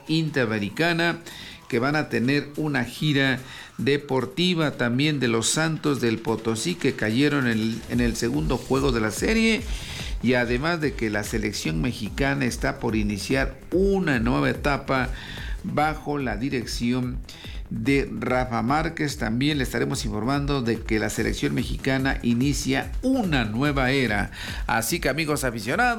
Interamericana, que van a tener una gira deportiva también de los Santos del Potosí, que cayeron en el segundo juego de la serie, y además de que la selección mexicana está por iniciar una nueva etapa bajo la dirección de Rafa Márquez. También le estaremos informando de que la selección mexicana inicia una nueva era. Así que, amigos aficionados,